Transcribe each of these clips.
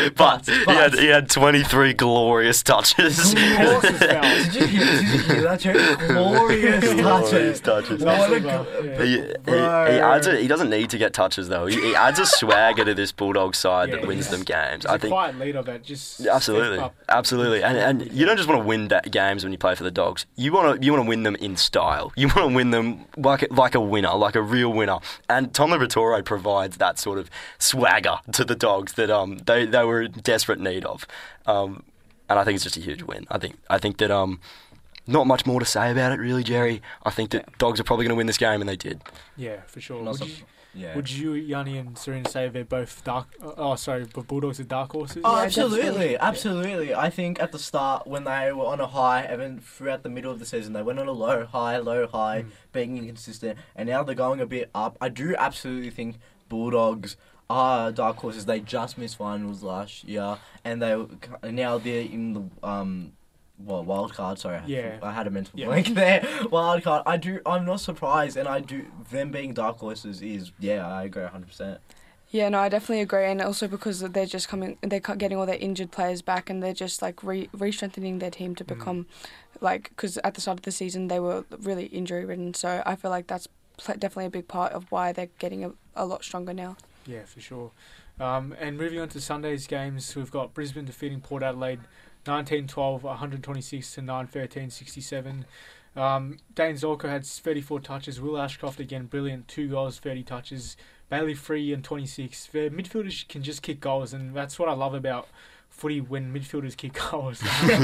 but he had 23 glorious touches. Did you hear that, Jerry? Glorious touches. He doesn't need to get touches though. He adds a swagger to this Bulldogs side that wins them games. He's a quiet leader that just absolutely, and you don't just want to win games when you play for the Dogs. You want to win them in style. You want to win them like a winner, like a real winner. And Tom Liberatore provides that sort of swagger to the Dogs that they were in desperate need of. And I think it's just a huge win. I think that not much more to say about it really, Jerry. I think that Dogs are probably going to win this game, and they did. Yeah, for sure. Would you, Yanni and Serena, say they're both Bulldogs are dark horses? Oh, absolutely. I think at the start, when they were on a high, and then throughout the middle of the season, they went on a low high, being inconsistent, and now they're going a bit up. I do absolutely think Bulldogs are dark horses. They just missed finals last year, and now they're in the wild card. Sorry, I had a mental blank there. Wild card. I'm not surprised, and them being dark horses is I agree 100%. Yeah, no, I definitely agree, and also because they're getting all their injured players back, and they're just like re-strengthening their team to become because at the start of the season they were really injury ridden. So I feel like that's definitely a big part of why they're getting a lot stronger now. Yeah, for sure. And moving on to Sunday's games, we've got Brisbane defeating Port Adelaide 19-12, 126 to 9-13, 67. Dane Zorko had 34 touches. Will Ashcroft again brilliant, 2 goals, 30 touches. Bailey Free and 26. Their midfielders can just kick goals, and that's what I love about footy when midfielders kick goals.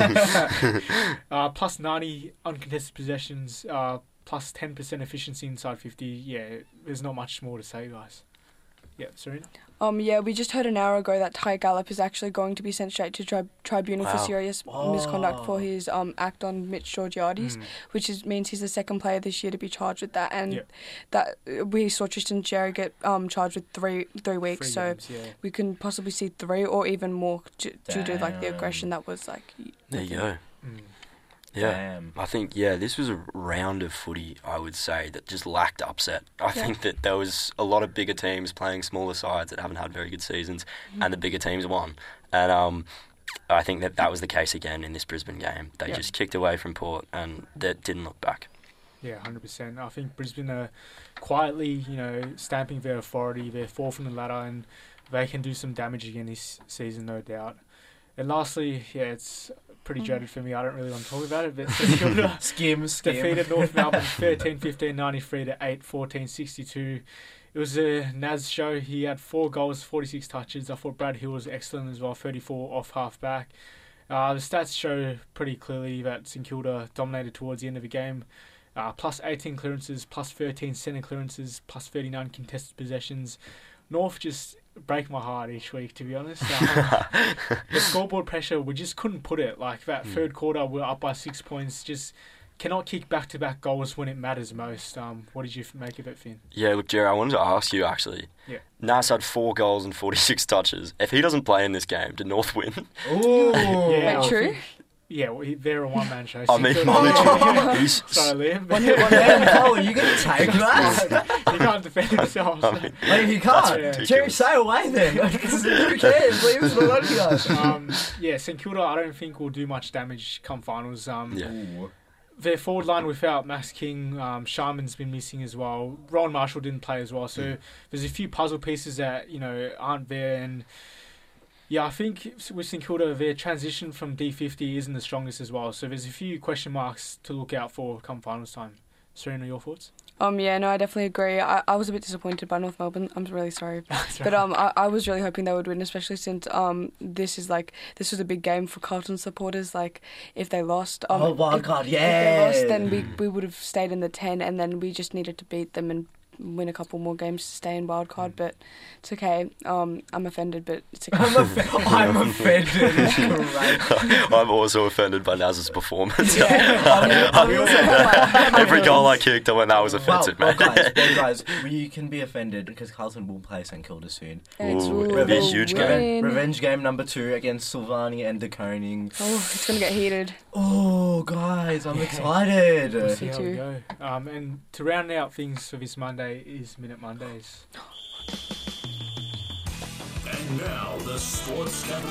Plus 90 uncontested possessions, plus 10% efficiency inside 50. Yeah, there's not much more to say, guys. Yeah, Serena? We just heard an hour ago that Ty Gallup is actually going to be sent straight to tribunal for serious misconduct for his act on Mitch Georgiades, which means he's the second player this year to be charged with that. And that we saw Tristan Xerri get charged with three weeks, 3 games, we can possibly see 3 or even more due to the aggression that was There you go. Yeah, I think, this was a round of footy, I would say, that just lacked upset. I think that there was a lot of bigger teams playing smaller sides that haven't had very good seasons, and the bigger teams won. And I think that was the case again in this Brisbane game. They just kicked away from Port, and they didn't look back. Yeah, 100%. I think Brisbane are quietly, stamping their authority. They're 4th on the ladder, and they can do some damage again this season, no doubt. And lastly, it's pretty dreaded for me. I don't really want to talk about it, but Skim. Defeated North Melbourne 13-15, 93 to 8-14, 62. It was a Naz show. He had 4 goals, 46 touches. I thought Brad Hill was excellent as well, 34 off half-back. The stats show pretty clearly that St Kilda dominated towards the end of the game. Plus 18 clearances, plus 13 centre clearances, plus 39 contested possessions. North just break my heart each week, to be honest. The scoreboard pressure, we just couldn't put it. That third quarter, we're up by 6 points. Just cannot kick back-to-back goals when it matters most. What did you make of it, Finn? Yeah, look, Jerry, I wanted to ask you, actually. Yeah. Nas had 4 goals and 46 touches. If he doesn't play in this game, did North win? Ooh. Yeah, true. They're a one-man show. I mean, literally. Sorry, Liam. One man poll, you going to take that? He can't defend himself. He can't. Jerry, say away then. Who cares? Leave us alone, guys. St Kilda, I don't think will do much damage come finals. Their forward line without Max King, Sharman's been missing as well. Ron Marshall didn't play as well. So there's a few puzzle pieces that, aren't there. And I think with St Kilda, their transition from D50 isn't the strongest as well. So there's a few question marks to look out for come finals time. Serena, your thoughts? I definitely agree. I was a bit disappointed by North Melbourne. I'm really sorry. But I was really hoping they would win, especially since this was a big game for Carlton supporters. If they lost, wild card, if they lost, then we would have stayed in the 10, and then we just needed to beat them and win a couple more games to stay in wildcard, but it's okay. I'm offended, but it's okay. I'm offended. I'm also offended by Naz's performance. Yeah. Every goal I kicked, I went, that was offensive, man. Guys, you can be offended because Carlton will play St Kilda soon. It'll be a huge game. Revenge game number 2 against Silvani and De Koning. Oh, it's going to get heated. Oh, guys, I'm excited. We'll see how we go. And to round out things for this Monday is Minute Mondays. And now the Sports Capital